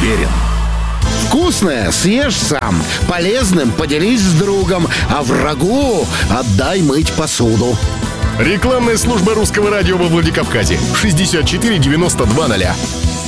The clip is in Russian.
уверен. Вкусное съешь сам, полезным поделись с другом, а врагу отдай мыть посуду. Рекламная служба Русского радио во Владикавказе. 64 92 0.